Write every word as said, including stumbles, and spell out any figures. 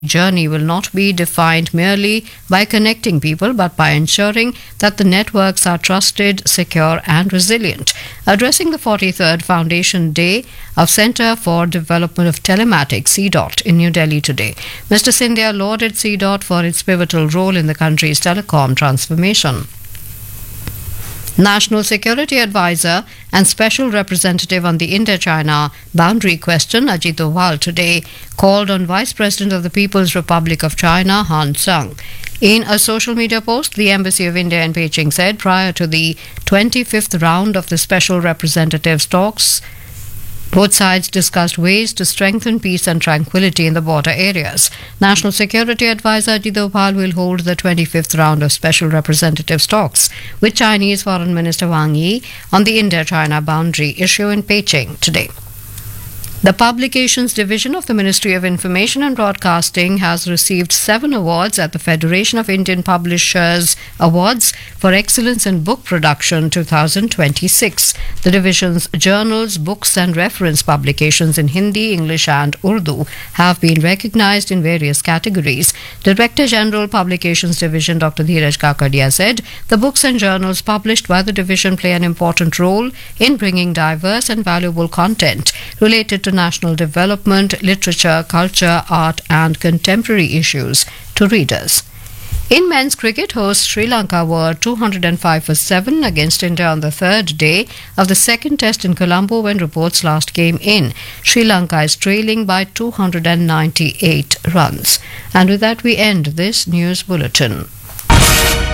journey will not be defined merely by connecting people but by ensuring that the networks are trusted, secure and resilient. Addressing the forty-third Foundation Day of Centre for Development of Telematics C DOT in New Delhi today, Mister Scindia lauded C DOT for its pivotal role in the country's telecom transformation. National Security Advisor and Special Representative on the India-China boundary question, Ajit Doval, today called on Vice President of the People's Republic of China, Han Sang. In a social media post, the Embassy of India in Beijing said prior to the twenty-fifth round of the Special Representatives talks, both sides discussed ways to strengthen peace and tranquility in the border areas. National Security Advisor Ajit Doval will hold the twenty-fifth round of Special Representatives talks with Chinese Foreign Minister Wang Yi on the India-China boundary issue in Beijing today. The Publications Division of the Ministry of Information and Broadcasting has received seven awards at the Federation of Indian Publishers Awards for Excellence in Book Production twenty twenty-six. The division's journals, books and reference publications in Hindi, English and Urdu have been recognized in various categories. Director General Publications Division Doctor Dheeraj Kakadia said the books and journals published by the division play an important role in bringing diverse and valuable content related to national development, literature, culture, art and contemporary issues to readers. In men's cricket, hosts Sri Lanka were two hundred five for seven against India on the third day of the second test in Colombo when reports last came in. Sri Lanka is trailing by two hundred ninety-eight runs. And with that we end this news bulletin.